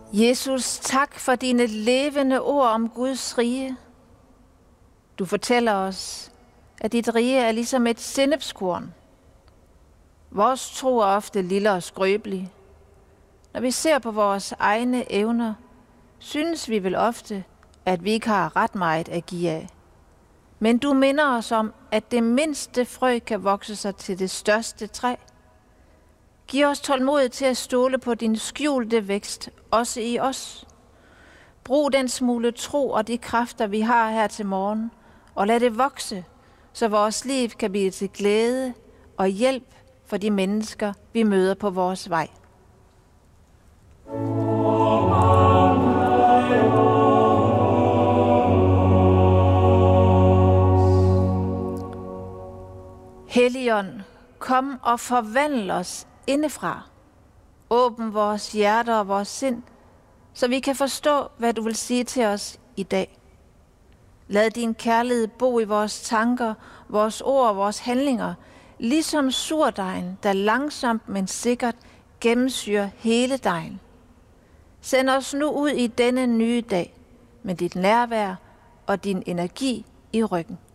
Jesus, tak for dine levende ord om Guds rige. Du fortæller os, at dit rige er ligesom et sennepskorn. Vores tro er ofte lille og skrøbelig. Når vi ser på vores egne evner, synes vi vel ofte, at vi ikke har ret meget at give af. Men du minder os om, at det mindste frø kan vokse sig til det største træ. Giv os tålmod til at stole på din skjulte vækst, også i os. Brug den smule tro og de kræfter, vi har her til morgen, og lad det vokse, så vores liv kan blive til glæde og hjælp for de mennesker, vi møder på vores vej. Helligånd, kom og forvandl os indefra. Åbn vores hjerter og vores sind, så vi kan forstå, hvad du vil sige til os i dag. Lad din kærlighed bo i vores tanker, vores ord og vores handlinger, ligesom surdejen, der langsomt, men sikkert gennemsyrer hele dejen. Send os nu ud i denne nye dag med dit nærvær og din energi i ryggen.